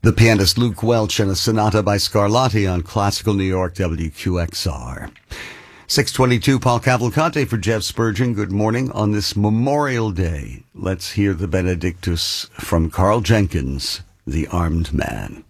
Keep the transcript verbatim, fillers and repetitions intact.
The pianist Luke Welch and a sonata by Scarlatti on Classical New York W Q X R. six twenty-two, Paul Cavalcante for Jeff Spurgeon. Good morning on this Memorial Day. Let's hear the Benedictus from Carl Jenkins, The Armed Man.